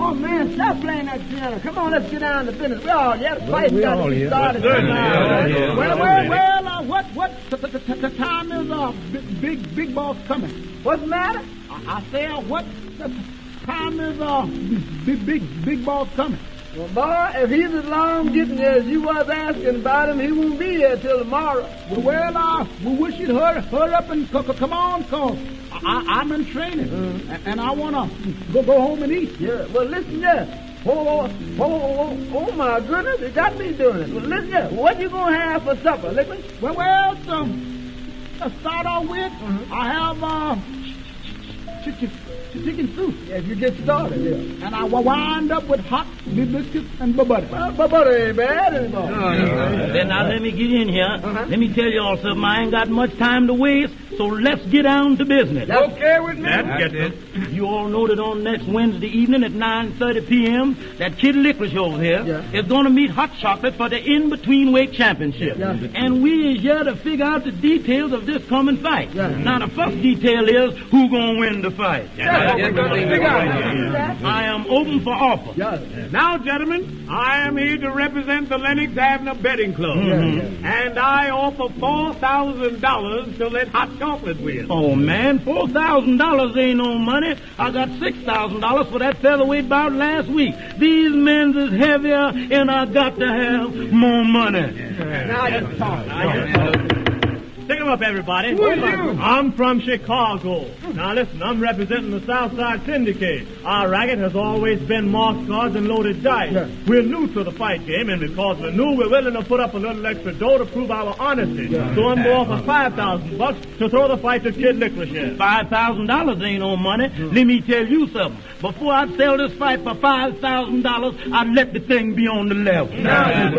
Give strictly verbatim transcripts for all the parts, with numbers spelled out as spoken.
Oh, man, stop playing that piano. Come on, let's get down to business. We're all here. The fight's we got all to be here. started. Well, now. certainly, yeah, yeah. Well, well, well, uh, what, what, the, the, the, the time is, uh, big, big, big boss coming. What's the matter? I, I say, uh, what, the time is, uh, big, big, big boss coming. Well, boy, if he's as long getting there as you was asking about him, he won't be here till tomorrow. Well, well, uh, we wish you'd hurry, hurry up and c- c- come on, cause I, I'm in training, mm. and, and I wanna go go home and eat. Yeah. Well, listen, yeah. Oh, oh, oh, oh, oh, my goodness, it got me doing it. Well, listen, yeah. What you gonna have for supper, Liquid? Well, well, so to start off with, mm-hmm. I have uh, ch- ch- ch- chicken soup. Yeah, if you get started, yeah. And I will wind up with hot biscuits and butter. Well, butter ain't bad anymore. No, no, no. Then now let me get in here. Uh-huh. Let me tell you all something. I ain't got much time to waste, so let's get down to business. That's okay with me? That's it. You all know that on next Wednesday evening at nine thirty p.m., that Kid Licorice over here yeah. is going to meet Hot Chocolate for the in-between weight championship. Yeah. And we is here to figure out the details of this coming fight. Yeah. Now, the first detail is who going to win the fight. Yeah. Yeah. Yeah. I am open for offer. Yeah. Now, gentlemen, I am here to represent the Lennox Avenue Betting Club. Mm-hmm. And I offer four thousand dollars to let Hot Chocolate win. Oh, man, four thousand dollars ain't no money. I got six thousand dollars for that featherweight bout last week. These men's is heavier, and I got to have more money. Yeah. Now you talk. Pick 'em up, everybody. Who are you? I'm from Chicago. Now, listen, I'm representing the Southside Syndicate. Our racket has always been marked cards and loaded dice. Yeah. We're new to the fight game, and because we're new, we're willing to put up a little extra dough to prove our honesty. Yeah. So I'm going for five thousand bucks to throw the fight to Kid Licorice. Five thousand dollars ain't no money. Mm. Let me tell you something. Before I sell this fight for five thousand dollars, I'd let the thing be on the level. Now,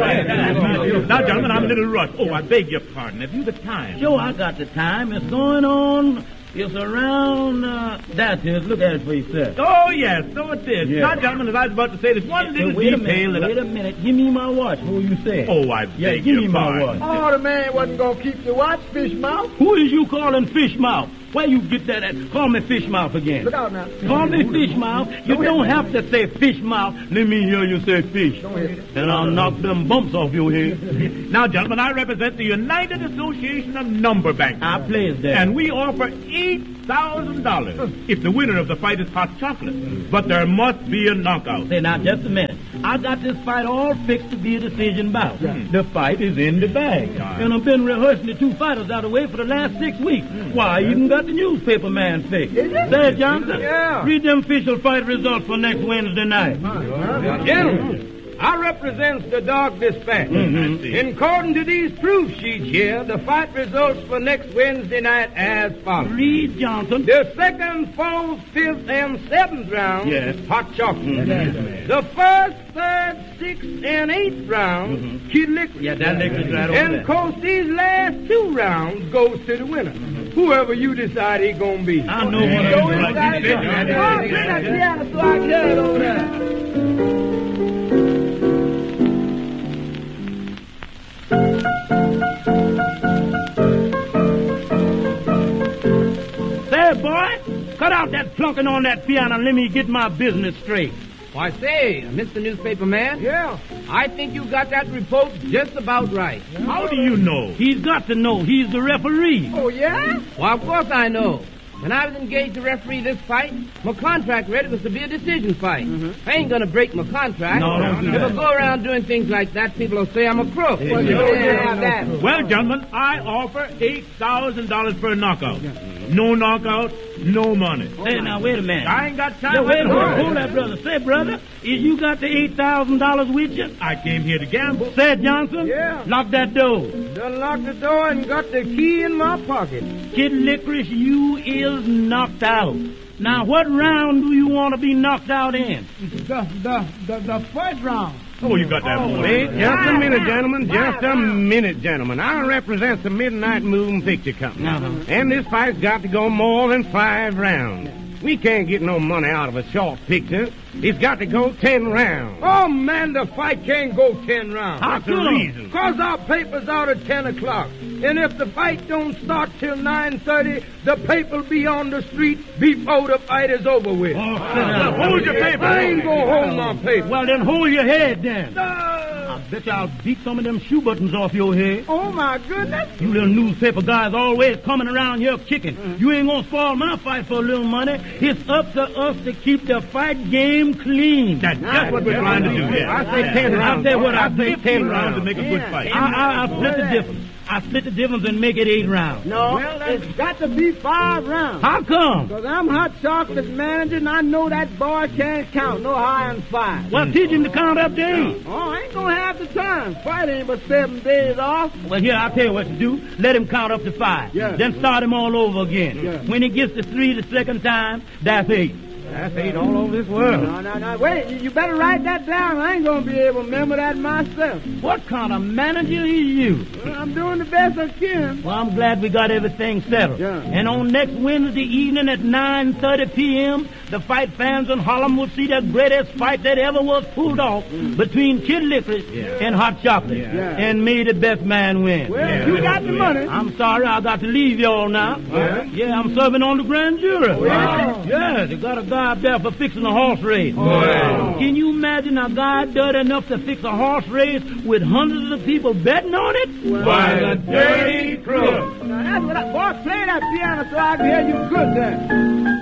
now, gentlemen, I'm a little rushed. Oh, I beg your pardon. Have you the time? Sure, I got the time. It's going on. It's around, uh, that's it. Look at it for yourself. Oh, yes, so it is. Yeah. Now, gentlemen, as I was about to say, there's one little wait detail a minute, that... Wait a minute. Give me my watch. Who you say? Oh, I beg yeah, your give me pardon. my watch. Oh, the man wasn't going to keep the watch, fish mouth. Who is you calling fish mouth? Where you get that at? Call me fish mouth again. Look out now. Call me fish mouth. You don't, don't have to say fish mouth. Let me hear you say fish. And I'll knock them bumps off your head. Now, gentlemen, I represent the United Association of Number Bankers. I plays that. And we offer eight thousand dollars if the winner of the fight is Hot Chocolate. But there must be a knockout. Say, now, just a minute. I got this fight all fixed to be a decision bout. Yeah. The fight is in the bag. Yeah. And I've been rehearsing the two fighters out of the way for the last six weeks. Mm. Why, I even got the newspaper man fixed. Say, Johnson, yeah. read them official fight results for next Wednesday night. Uh, Gentlemen, I represent the Dog Dispatch. Mm-hmm. In according to these proof sheets here, the fight results for next Wednesday night as follows. Read, Johnson. The second, fourth, fifth, and seventh round, yes. Hot Chocolate. Mm-hmm. The first, third, sixth, and eighth round, mm-hmm. Kid Licorice. Yeah, that Licorice right over And there. of course, these last two rounds goes to the winner. Mm-hmm. Whoever you decide he gonna be. I know what I'm going to do. Oh, bring that piano so I can get it over there. Say, boy, cut out that plunking on that piano and let me get my business straight. Why, say, Mister Newspaper Man. Yeah. I think you got that report just about right. How do you know? He's got to know. He's the referee. Oh, yeah? Well, of course I know. When I was engaged to referee this fight, my contract read it was to be a decision fight. Mm-hmm. I ain't gonna break my contract. No, no, no. If I go around doing things like that, people will say I'm a crook. Well, you don't have that. Well, gentlemen, I offer eight thousand dollars for a knockout. No knockout, no money. Say, now, wait a minute. I ain't got time. Yeah, wait a for minute. Hold that, brother. Say, brother, is you got the eight thousand dollars with you? I came here to gamble. Say, Johnson. Yeah. Lock that door. Done locked the door and got the key in my pocket. Kid Licorice, you is knocked out. Now, what round do you want to be knocked out in? The, the, the, the first round. Oh, you got that one. Wait, just a minute, gentlemen. Just a minute, gentlemen. I represent the Midnight Moon Picture Company. Uh-huh. And this fight's got to go more than five rounds. We can't get no money out of a short picture. It's got to go ten rounds. Oh, man, the fight can't go ten rounds. How What's the come? reason? Because our paper's out at ten o'clock. And if the fight don't start till nine thirty, the paper'll be on the street before the fight is over with. Oh, uh, hold your paper. I ain't gonna hold my paper. Well, then hold your head, then. Uh, I bet you I'll beat some of them shoe buttons off your head. Oh, my goodness. You little newspaper guys always coming around here kicking. Mm. You ain't gonna spoil my fight for a little money. It's up to us to keep the fight game clean. That, that's what we're trying to do here. I say ten rounds. I say what I, I say ten rounds to make a good fight. I, I, I split the difference. I split the difference and make it eight rounds. No, well, it's got to be five rounds. How come? Because I'm Hot Chocolate's manager, and I know that boy can't count no higher than five. Well, teach him to count up to eight. Oh, I ain't gonna have the time. Fight ain't but seven days off. Well, here, I'll tell you what to do. Let him count up to five. Yeah. Then start him all over again. Yeah. When he gets to three the second time, that's eight. That's eight all over this world. No, no, no. Wait, you better write that down. I ain't gonna be able to remember that myself. What kind of manager is you? Well, I'm doing the best I can. Well, I'm glad we got everything settled. Yeah. And on next Wednesday evening at nine thirty p.m., the fight fans in Harlem will see the greatest fight that ever was pulled off mm. between Kid Licorice yeah. and Hot Chocolate. Yeah. Yeah. And may the best man win. Well, yeah. you got the money. I'm sorry, I got to leave y'all now. Yeah, yeah I'm serving on the grand jury. Oh, yeah. Yeah, they got a guy up there for fixing a horse race. Oh, yeah. Can you imagine a guy dirty enough to fix a horse race with hundreds of people betting on it? Well, by the dirty crook. Now, that's what I... Boy, play that piano so I can hear you good then.